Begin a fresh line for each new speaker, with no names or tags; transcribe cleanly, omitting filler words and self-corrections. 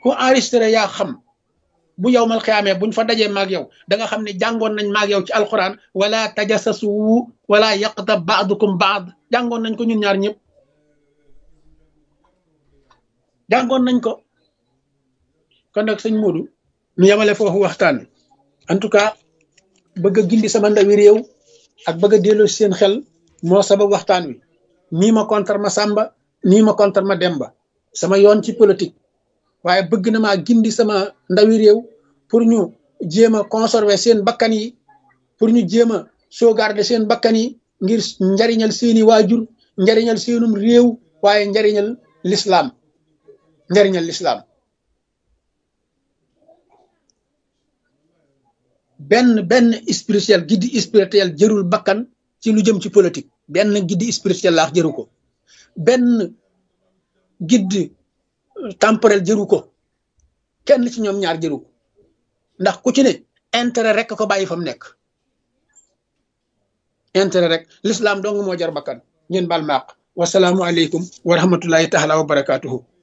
ku enregistré yaa xam bu yowmal xiyaamee buñ fa dajee maag yow da nga xam ne jàngoon nañ maag yow ci alquran wala tajassasu wala yaqtab baadukum baad jàngoon nañ ko ñun ñaar ñëpp jàngoon nañ ko. kon nag sëñ Modou ñu yemale foofu waxtaan en tout cas bëgg a gindi sama ndawi réew ak bëgg a delloo seen xel moo sabab waxtaan wi nii ma contre ma Samba nii ma contre ma Demba sama yoon ci politique waaye bëgg na maa gindi sama ndawi réew pour ñu jéem a conserver seen bakkan yi pour ñu jéem a sauvegarder seen bakkan yi ngir njariñal seeni waajur njariñal seenum réew waaye njariñal l'islam benn spirituel guide spirituel jërul bakkan ci lu jëm ci politique benn guide spirituel laax jëru ko benn guide temporel jëru ko kenn ci ñoom ñaar jëru ko ndax ku ci ne intérêt rek ko bàyyi fa mu nekk intérêt rek l'islam dong moo jar bakkan ngeen baal maaq wasalaamu aleykum wa rahmatullahi taala wa barakaatuhu